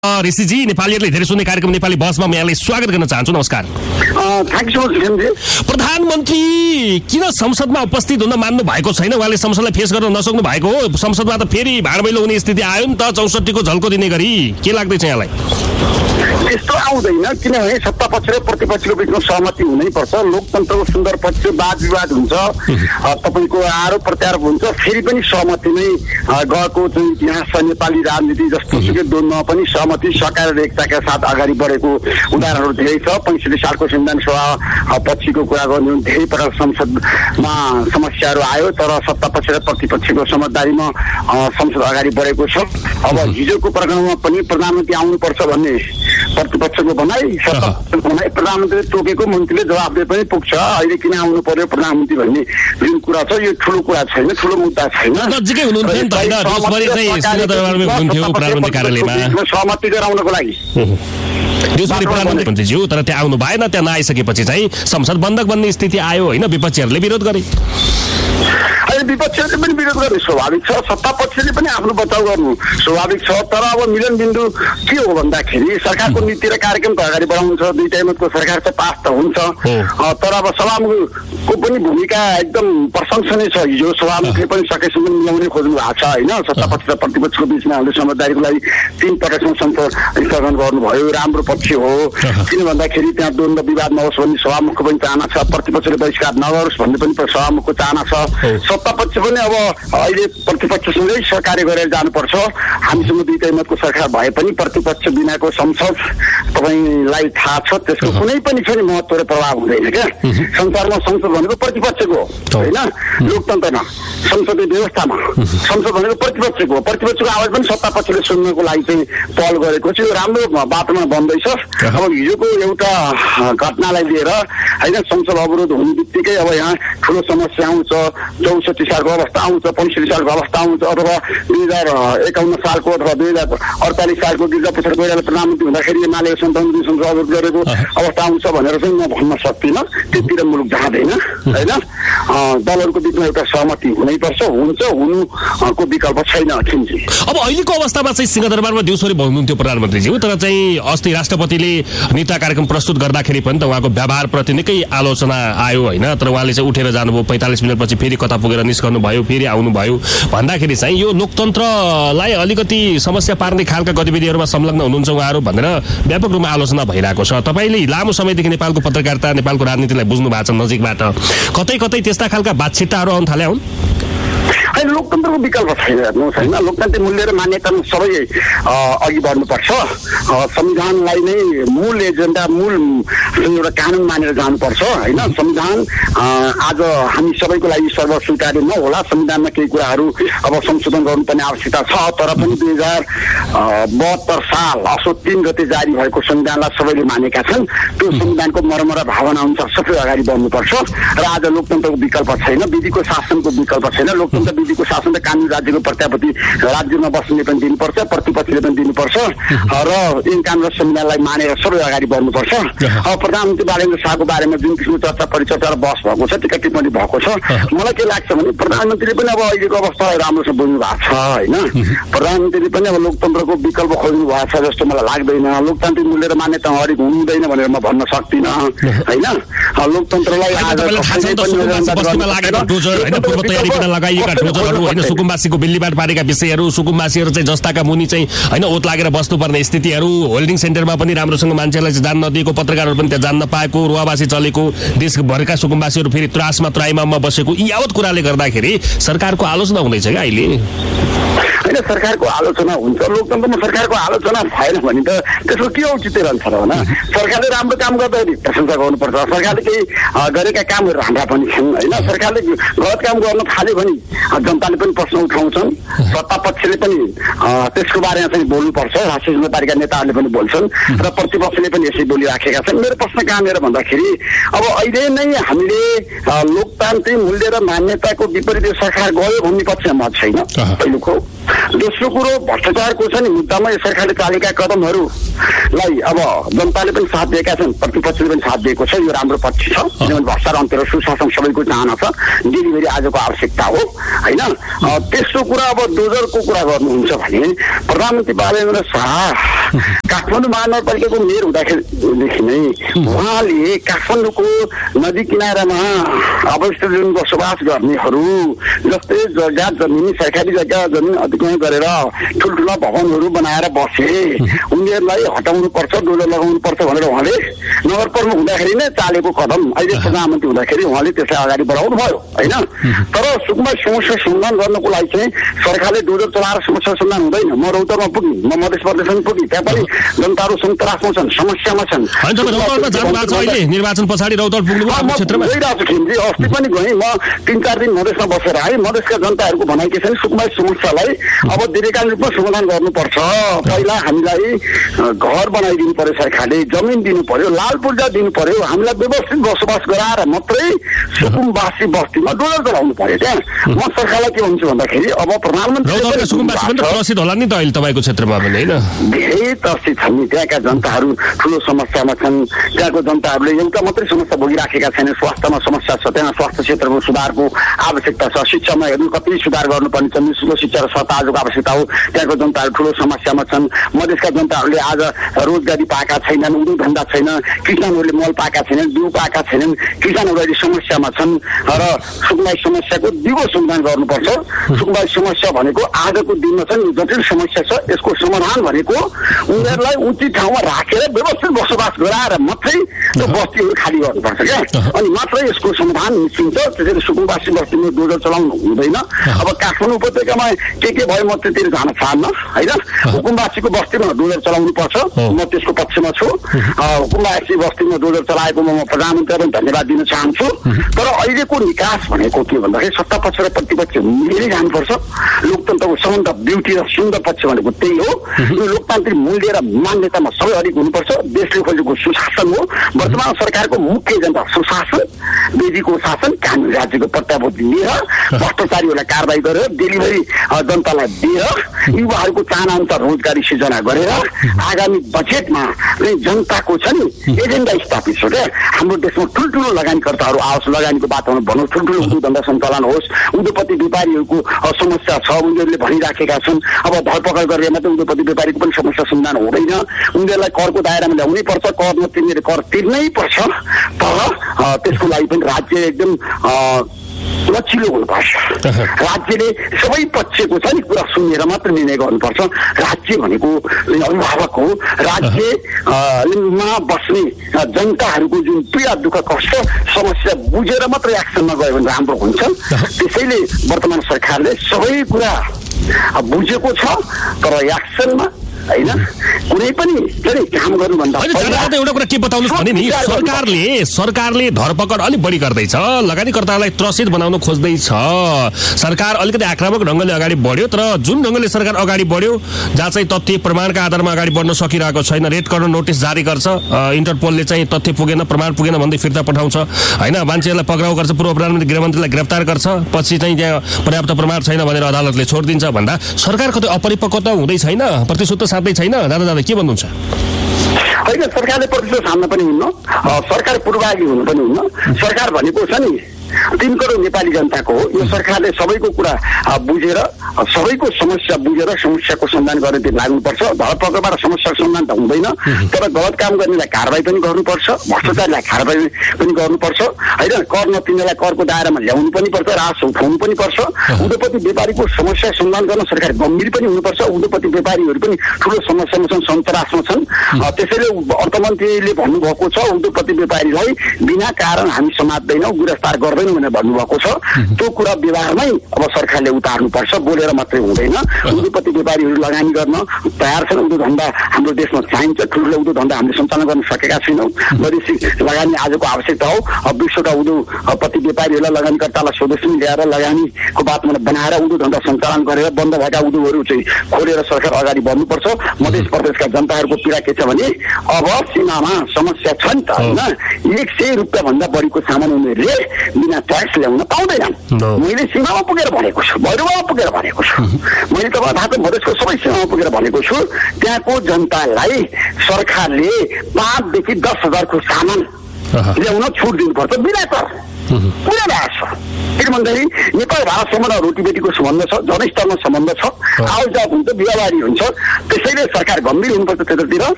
ऋषिजी, नेपालीहरूले धेरै सुन्ने कार्यक्रम नेपाली बसमा म यहाँलाई स्वागत गर्न चाहन्छु। नमस्कार। Thank you so much. प्रधानमन्त्री किन संसदमा उपस्थित हुन मान्नु भएको छैन? उहाँले संसदलाई फेस गर्न नसक्नु भएको हो। संसदमा त फेरि भाँडभैलो हुने स्थिति आयो नि त, 64 को झल्को दिने गरी। के लाग्दैछ यहाँलाई? यस्तो आउँदैन, किनभने सत्ता पक्ष र प्रतिपक्षको बिचमा सहमति हुनैपर्छ। लोकतन्त्रको सुन्दर पक्ष वाद विवाद हुन्छ, तपाईँको आरोप प्रत्यारोप हुन्छ, फेरि पनि सहमति नै गएको चाहिँ इतिहास छ। नेपाली राजनीति जस्तो सुकै द्वन्द्वमा पनि सहमति सहकार र एकताका साथ अगाडि बढेको उदाहरणहरू धेरै छ। 65 सालको संविधान सभा पछिको कुरा गर्ने धेरै पटक संसदमा समस्याहरू आयो, तर सत्ता पक्ष र प्रतिपक्षको समझदारीमा संसद अगाडि बढेको छ। अब हिजोको प्रकरणमा पनि प्रधानमन्त्री आउनुपर्छ भन्ने प्रतिपक्षको भनाइ, भनाइ प्रधानमन्त्रीले तोकेको मन्त्रीले जवाब दिए पनि पुग्छ। अहिले किन आउनु पर्यो प्रधानमन्त्री भन्ने जुन कुरा छ, यो ठुलो कुरा छैन, ठुलो मुद्दा छैन। सहमति गराउनको लागि प्रधानमन्त्रीज्यू, तर त्यहाँ आउनु भएन। त्यहाँ नआइसकेपछि चाहिँ संसद बन्धक बन्ने स्थिति आयो होइन? विपक्षीहरूले विरोध गरे। विपक्षीहरूले पनि विरोध गर्ने स्वाभाविक छ, सत्ता पक्षले पनि आफ्नो बचाउ गर्नु स्वाभाविक छ। तर अब मिलन बिन्दु के हो भन्दाखेरि सरकारको नीति र कार्यक्रम त अगाडि बढाउनु छ। दुईटा मतको सरकार त पास त हुन्छ, तर अब सभामुखको पनि भूमिका एकदम प्रशंसनीय छ। हिजो सभामुखले पनि सकेसम्म मिलाउने खोज्नु भएको छ होइन? सत्ता पक्ष र प्रतिपक्षको बिचमा हामीले समझदारीको लागि 3 पटकसम्म संसद स्थगन गर्नुभयो, राम्रो पक्ष हो। किन भन्दाखेरि त्यहाँ द्वन्द्व विवाद नहोस् भन्ने सभामुखको पनि चाहना छ, प्रतिपक्षले बहिष्कार नगरोस् भन्ने पनि सभामुखको चाहना छ। सत्ता पक्ष पनि अब अहिले प्रतिपक्षसँगै सहकार्य गरेर जानुपर्छ। हामीसँग दुईटै मतको सरकार भए पनि प्रतिपक्ष बिनाको संसद तपाईँलाई थाहा छ, त्यसको कुनै पनि छैन महत्त्व र प्रभाव हुँदैन क्या। संसारमा संसद भनेको प्रतिपक्षको होइन, लोकतन्त्रमा संसदीय व्यवस्थामा संसद भनेको प्रतिपक्षको हो। प्रतिपक्षको आवाज पनि सत्ता पक्षले सुन्नको लागि चाहिँ पहल गरेको छ। यो राम्रो बाटोमा बन्दैछ। अब हिजोको एउटा घटनालाई लिएर होइन, संसद अवरोध हुने बित्तिकै अब यहाँ ठुलो समस्या आउँछ। 64 सालको अवस्था आउँछ, 65 सालको अवस्था आउँछ, अथवा 2051 सालको अथवा 2048 सालको गिर्जाप्रसाद कोइराला प्रधानमन्त्री हुँदाखेरि एमाले 57 दिन संसद अवरोध गरेको अवस्था आउँछ भनेर चाहिँ म भन्न सक्दिनँ। त्यतिर मुलुक जाँदैन होइन। दलहरूको बिचमा एउटा सहमति हुनैपर्छ, हुन्छ, हुनुको विकल्प छैन। अब अहिलेको अवस्थामा चाहिँ सिंहदरबारमा दिउँसोरी बस्नुहुन्थ्यो प्रधानमन्त्रीज्यू, तर चाहिँ अस्ति राष्ट्रपतिले नीति कार्यक्रम प्रस्तुत गर्दाखेरि पनि त उहाँको व्यवहारप्रति निकै आलोचना आयो होइन? तर उहाँले चाहिँ उठेर जानुभयो, 45 मिनटपछि फेरि कता पुगेर निस्कनु भयो, फेरि आउनुभयो भन्दाखेरि चाहिँ यो लोकतन्त्रलाई अलिकति समस्या पार्ने खालका गतिविधिहरूमा संलग्न हुनुहुन्छ उहाँहरू भनेर व्यापक रूपमा आलोचना भइरहेको छ। तपाईँले लामो समयदेखि नेपालको पत्रकारिता, नेपालको राजनीतिलाई बुझ्नु भएको छ नजिकबाट, कतै कतै त्यस्ता खालका बातछिट्टाहरू आउन थाले हुन्? अहिले लोकतन्त्रको विकल्प छैन, हेर्नुहोस् होइन? लोकतान्त्रिक मूल्य र मान्यतामा सबै अघि बढ्नुपर्छ। संविधानलाई नै मूल एजेन्डा, मूल एउटा कानुन मानेर जानुपर्छ होइन? संविधान आज हामी सबैको लागि सर्वस्वीकार्य नहोला, संविधानमा केही कुराहरू अब संशोधन गर्नुपर्ने आवश्यकता छ। तर पनि 2072 साल असोज 3 गते जारी भएको संविधानलाई सबैले मानेका छन्। त्यो संविधानको मर्म र भावना अनुसार सबै अगाडि बढ्नुपर्छ। र आज लोकतन्त्रको विकल्प छैन, विधिको शासनको विकल्प छैन। लोकतन्त्र विधिको शासन र कानुन राज्यको प्रत्यापति राज्यमा बस्ने पनि दिनुपर्छ, प्रतिपक्षले पनि दिनुपर्छ र ऐन कानुन र संविधानलाई मानेर सबै अगाडि बढ्नुपर्छ। अब प्रधानमन्त्री बालेन्द्र शाहको बारेमा जुन किसिमको चर्चा परिचर्चा र बहस भएको छ, टिका टिप्पणी भएको छ, मलाई के लाग्छ भने प्रधानमन्त्रीले पनि अब अहिलेको अवस्थालाई राम्रोसँग बुझ्नु भएको छ होइन? प्रधानमन्त्रीले पनि अब लोकतन्त्रको विकल्प खोज्नु भएको छ जस्तो मलाई लाग्दैन। लोकतान्त्रिक मूल्य र मान्यता अगाडि हुँदैन भनेर म भन्न सक्दिनँ होइन? लोकतन्त्रलाई सुकुम्बासीको बिल्लीबाट पारेका विषयहरू, सुकुम्बासीहरू चाहिँ जस्ताका मुनि चाहिँ होइन ओत लागेर बस्नुपर्ने स्थितिहरू, होल्डिङ सेन्टरमा पनि राम्रोसँग मान्छेलाई जान नदिएको, पत्रकारहरू पनि त्यहाँ जान नपाएको, रुवावासी चलेको, देशभरका सुकुम्बासीहरू फेरि त्रासमा त्राइमाममा बसेको, यी यावत कुराले गर्दाखेरि सरकारको आलोचना हुँदैछ क्या अहिले होइन? सरकारको आलोचना हुन्छ, लोकतन्त्रमा सरकारको आलोचना भएन भने त त्यसको के औचित्य रहन्छ र होइन? सरकारले राम्रो काम गर्दाखेरि प्रशंसा गर्नुपर्छ। सरकारले केही गरेका कामहरू हाम्रा पनि छन् होइन? सरकारले गलत काम गर्न थाल्यो भने जनताले पनि प्रश्न उठाउँछन्, सत्ता पक्षले पनि त्यसको बारेमा चाहिँ बोल्नुपर्छ, राष्ट्रिय जनताका नेताहरूले पनि बोल्छन् र प्रतिपक्षले पनि यसै बोलिराखेका छन्। मेरो प्रश्न कहाँनिर भन्दाखेरि अब अहिले नै हामीले लोकतान्त्रिक मूल्य र मान्यताको विपरीत सरकार गयो भन्ने पक्षमा मत छैन पहिलोको। दोस्रो कुरो भ्रष्टाचारको छ नि मुद्दामा यो सरकारले चालेका कदमहरूलाई अब जनताले पनि साथ दिएका छन्, प्रतिपक्षले पनि साथ दिएको छ। यो राम्रो पक्ष छ किनभने भ्रष्टाचार अन्त्य र सुशासन सबैको चाहना छ। डेलिभरी आजको आवश्यकता हो होइन? होइन। त्यस्तो कुरा अब डोजरको कुरा गर्नुहुन्छ भने प्रधानमन्त्री बालेन्द्र शाह काठमाडौँ महानगरपालिकाको मेयर हुँदाखेरिदेखि नै उहाँले काठमाडौँको नदी किनारामा अवस्थित जुन बसोबास गर्नेहरू जस्तै जग्गा जमिन सरकारी जग्गा जमिन अधिग्रहण गरेर ठुल्ठुला भवनहरू बनाएर बसे उनीहरूलाई हटाउनु पर्छ, डोजर लगाउनु पर्छ भनेर उहाँले नगर प्रमुख हुँदाखेरि नै चालेको कदम अहिले प्रधानमन्त्री हुँदाखेरि उहाँले त्यसलाई अगाडि बढाउनु भयो होइन। तर सुकुम्बा समस्या समाधान गर्नको लागि चाहिँ सरकारले डोजर चलाएर समस्या समाधान हुँदैन। म रौतरमा पुगेँ, म मध्य प्रदेशमा पुगेँ, त्यहाँ पनि जनताहरू सन्तरासमा छन्, समस्यामा छन्। निर्वाचन पछाडि रौतहट पुग्नुभयो क्षेत्रमा गइरहेको छु खिमजी, अस्ति पनि गएँ। म 3-4 दिन मधेसमा बसेर आएँ। मधेसका जनताहरूको भनाइ के छ भने सुकुम्बा समस्यालाई अब दीर्घकालीन रूपमा समाधान गर्नुपर्छ। पहिला हामीलाई घर बनाइदिनु पर्यो, सरकारले जमिन दिनु पर्यो, लाल पूर्जा दिनु पर्यो, हामीलाई व्यवस्थित बसोबास गराएर मात्रै सुकुम्बासी बस्तीमा डोजर चलाउनु पर्यो। त्यहाँ म सरकारलाई के भन्छु भन्दाखेरि अब प्रधानमन्त्री त्रसित होला नि त अहिले तपाईँको क्षेत्रमा पनि होइन, धेरै त्रसित छन् नि। त्यहाँका जनताहरू ठुलो समस्यामा छन्। त्यहाँको जनताहरूले एउटा मात्रै समस्या भोगिराखेका छैनन्, स्वास्थ्यमा समस्या छ, त्यहाँ स्वास्थ्य क्षेत्रको सुधारको आवश्यकता छ, शिक्षामा हेर्नु कति सुधार गर्नुपर्ने छ, निःशुल्क शिक्षा र स्वास्थ्य आजको आवश्यकता हो। त्यहाँको जनताहरू ठुलो समस्यामा छन्। मधेसका जनताहरूले आज रोजगारी पाएका छैनन्, उद्योग धन्दा छैन, किसानहरूले मल पाएका छैनन्, बिउ पाएका छैनन्, किसानहरू अहिले समस्यामा छन् र सुकुम्बाई समस्याको दिगो समाधान गर्नुपर्छ। सुकुम्बाई समस्या भनेको आजको दिनमा चाहिँ जटिल समस्या छ, यसको समाधान भनेको उनीहरूलाई उचित ठाउँमा राखेर व्यवस्थित बसोबास गराएर मात्रै त्यो बस्तीहरू खाली गर्नुपर्छ क्या, अनि मात्रै यसको समाधान निस्किन्छ। त्यसरी सुकुम्बासी बस्तीमा डोजर चलाउनु हुँदैन। अब काठमाडौँ उपत्यकामा के भयो म त्यतिर जान चाहन्न होइन। हुकुमबासीको बस्तीमा डोजर चलाउनु पर्छ, म त्यसको पक्षमा छु। हुकुमबासी बस्तीमा डोजर चलाएकोमा म प्रधानमन्त्रीलाई पनि धन्यवाद दिन चाहन्छु। तर अहिलेको निकास भनेको के भन्दाखेरि सत्ता पक्ष र प्रतिपक्ष मिलेरै जानुपर्छ। लोकतन्त्रको सबभन्दा ब्युटी र सुन्दर पक्ष भनेको त्यही हो। यो लोकतान्त्रिक मूल्य र मान्यतामा सबै अडिग हुनुपर्छ। देशले खोजेको सुशासन हो। वर्तमान सरकारको मुख्य एजेन्डा सुशासन, विधिको शासन, कानुन राज्यको प्रत्याभूत लिएर भ्रष्टाचारीहरूलाई कारबाही गरेर डेलिभरी जनतालाई दिएर युवाहरूको चाहना अनुसार रोजगारी सिर्जना गरेर आगामी बजेटमा जनताको छ नि एजेन्डा स्थापित छ क्या। हाम्रो देशमा ठुल्ठुलो लगानीकर्ताहरू आओस्, लगानीको वातावरण बनोस्, ठुल्ठुलो उद्योग धन्दा सञ्चालन होस्। उद्योगपति व्यापारीहरूको समस्या छ, उनीहरूले भनिराखेका छन्। अब धरपकड गरेर मात्रै उद्योगपति व्यापारीको पनि समस्या समाधान हुँदैन। उनीहरूलाई करको दायरामा ल्याउनै पर्छ, कर नतिर्नेले कर तिर्नै पर्छ। तर त्यसको लागि पनि राज्य एकदम लचिलो हुनुपर्छ। राज्यले सबै पक्षको छ नि कुरा सुनेर मात्र निर्णय गर्नुपर्छ। राज्य भनेको अभिभावक हो। राज्यमा बस्ने जनताहरूको जुन पीडा दुःख कष्ट समस्या बुझेर मात्रै एक्सनमा गयो भने राम्रो हुन्छ। त्यसैले वर्तमान सरकारले सबै कुरा बुझेको छ, तर एक्सनमा होइन कुनै पनि काम गर्नुभन्दा एउटा कुरा के बताउनुहोस् भने नि सरकारले धरपकड अलिक बढी गर्दैछ, लगानीकर्तालाई त्रसित बनाउन खोज्दैछ। सरकार अलिकति आक्रामक ढङ्गले अगाडि बढ्यो, तर जुन ढङ्गले सरकार अगाडि बढ्यो जहाँ चाहिँ तथ्य प्रमाणका आधारमा अगाडि बढ्न सकिरहेको छैन, रेड कर्नर नोटिस जारी गर्छ, इन्टरपोलले चाहिँ तथ्य पुगेन प्रमाण पुगेन भन्दै फिर्ता पठाउँछ होइन, मान्छेहरूलाई पक्राउ गर्छ, पूर्व प्रधानमन्त्री गृहमन्त्रीलाई गिरफ्तार गर्छ, पछि चाहिँ त्यहाँ पर्याप्त प्रमाण छैन भनेर अदालतले छोडिदिन्छ भन्दा सरकार कतै अपरिपक्वता हुँदै छैन, प्रतिशुद्ध साध्यै छैन? दादा के भन्नुहुन्छ? होइन, सरकारले प्रतिशोध हान्न पनि हुन्न, सरकार पूर्वागी हुनु पनि हुन्न। सरकार भनेको छ नि 3 करोड नेपाली जनताको हो। यो सरकारले सबैको कुरा बुझेर, सबैको समस्या बुझेर समस्याको समाधान गर्ने लाग्नुपर्छ। धरपकडबाट समस्याको समाधान त हुँदैन, तर गलत काम गर्नेलाई कारबाही पनि गर्नुपर्छ, भ्रष्टाचारीलाई कारबाही पनि गर्नुपर्छ होइन। कर नतिर्नेलाई करको दायरामा ल्याउनु पनि पर्छ, रास उठाउनु पनि पर्छ। उद्योगपति व्यापारीको समस्या समाधान गर्न सरकार गम्भीर पनि हुनुपर्छ। उद्योगपति व्यापारीहरू पनि ठुलो समस्यामा छन्, सन्तरासमा छन्। त्यसैले अर्थमन्त्रीले भन्नुभएको छ उद्योगपति व्यापारीलाई बिना कारण हामी समात्दैनौँ, गिरफ्तार गर्दैनौँ भनेर भन्नुभएको छ। त्यो कुरा व्यवहारमै अब सरकारले उतार्नुपर्छ, बोलेर मात्रै हुँदैन। उद्योगपति व्यापारीहरू लगानी गर्न तयार छन्। उद्योग धन्दा हाम्रो देशमा चाहिन्छ, ठुलो उद्योग धन्दा हामीले सञ्चालन गर्न सकेका छैनौँ। वैदेशिक लगानी आजको आवश्यकता हो। विश्वका उद्योगपति व्यापारीहरूलाई लगानीकर्तालाई स्वदेशमा ल्याएर लगानीको बाटोमा बनाएर उद्योग धन्दा सञ्चालन गरेर बन्द भएका उद्योगहरू चाहिँ खोलेर सरकार अगाडि बढ्नुपर्छ। मध्य प्रदेशका जनताहरूको पीडा के छ भने अब सीमामा समस्या छ नि त होइन। 100 रुपियाँ भन्दा बढीको सामान उनीहरूले बिना ट्याक्स ल्याउन पाउँदैनन्। मैले सीमामा पुगेर भनेको छु, भैरवामा पुगेर भनेको छु, मैले तपाईँ थाहा छ मधेसको सबै सीमामा पुगेर भनेको छु। त्यहाँको जनतालाई सरकारले 5 देखि 10 हजारको सामान ल्याउन छुट दिनुपर्छ बिना कर पुरा भएको छ। किन भन्दाखेरि नेपाल भारत सम्बन्ध रोटीबेटीको सम्बन्ध छ, जनस्तरमा सम्बन्ध छ, आवत जावत हुन्छ, विवाहबारी हुन्छ। त्यसैले सरकार गम्भीर हुनुपर्छ त्यतातिर